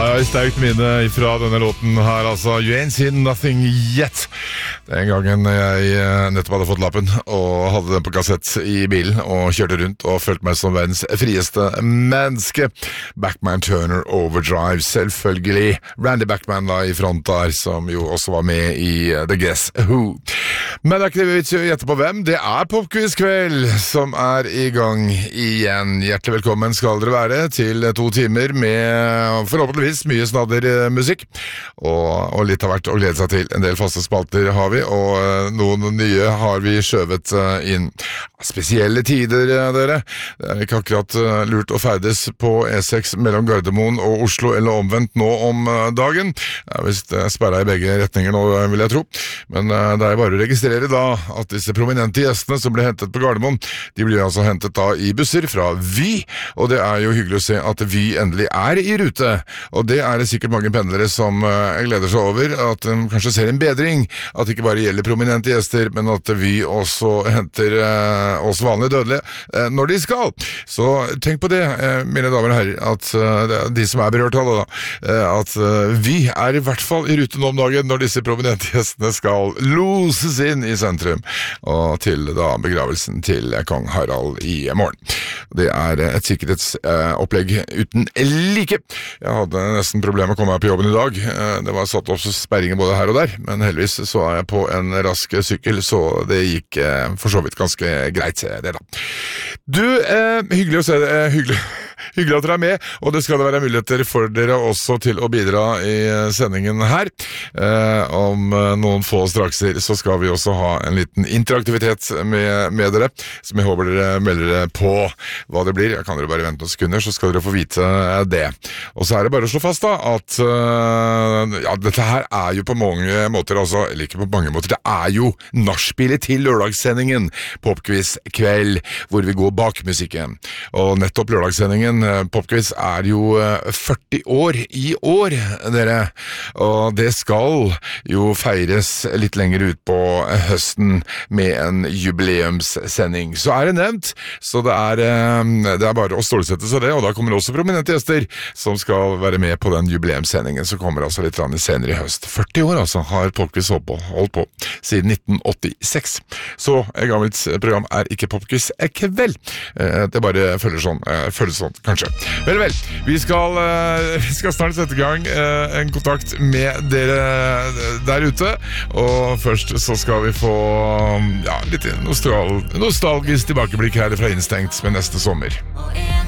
sterkt minne fra denne låten her, altså. You ain't seen nothing yet. Den gangen jeg nettopp hadde fått lappen og hadde den på kassett i bilen og kjørte rundt og følte meg som verdens frieste menneske. Bachman Turner Overdrive, selvfølgelig. Randy Bachman da i front der, som jo også var med i The Guess Who. Men det er ikke det vi vil gjette på hvem. Det er Popquiz-kveld som er i gang igjen. Hjertelig velkommen skal dere være til 2 timer med forhåpentligvis mye snaddermusikk og litt av hvert å glede seg til. En del faste spalter har vi, og noen nye har vi skjøvet inn. Spesielle tider, dere. Det er ikke akkurat lurt å ferdes på E6 mellom Gardermoen og Oslo, eller omvendt nå om dagen. Det er vist sperret i begge retninger nå, vil jeg tro. Men det er bare å registrere da at disse prominente gjestene som ble hentet på Gardermoen, de blir altså hentet da i busser fra Vy, og det er jo hyggelig å se at Vy endelig er i rute. Og det er det sikkert mange pendlere som gleder seg over, at de kanskje ser en bedring, at det ikke bare gjelder prominente gjester, men at Vy også henter oss vanlige dødelige når de skal. Så tenk på det, mine damer og herrer, at de som er berørt av det da, at Vy er i hvert fall i rute nå om dagen når disse prominente gjestene skal loses inn i sentrum, og til da begravelsen til kong Harald i morgen. Det er et sikkerhetsopplegg uten like. Jeg hadde nesten problemer med å komme meg på jobben i dag. Det var satt opp sperringer både her og der, men heldigvis så er jeg på en rask sykkel, så det gikk for så vidt ganske greit, det da. Du, hyggelig å se det, hyggelig at dere er med, og det skal det være muligheter for dere også til å bidra i sendingen her. Om noen få strakser så skal vi også ha en liten interaktivitet med dere, som jeg håper dere melder dere på hva det blir. Jeg kan dere bare vente noen sekunder, så skal dere få vite det. Og så er det bare å slå fast da, at ja, dette her er jo på mange måter, altså, eller ikke på mange måter, det er jo nachspielet til lørdagssendingen Popquiz kveld, hvor vi går bak musikken. Og nettopp lørdagssendingen Popquiz er jo 40 år i år, dere, og det skal jo feires litt lenger ut på høsten med en jubileumssending. Så er det nevnt, så det er bare å stålsette seg det, og da kommer også prominente gjester som skal være med på den jubileumssendingen, som kommer altså litt senere i høst. 40 år altså har Popquiz holdt på siden 1986. Så et gammelt program er ikke Popquiz kveld. Det bare føles sånn, kanskje. Vel, vi skal snart sette i gang en kontakt med dere der ute, og først så skal vi få litt nostalgisk tilbakeblikk her fra Instinct med neste sommer.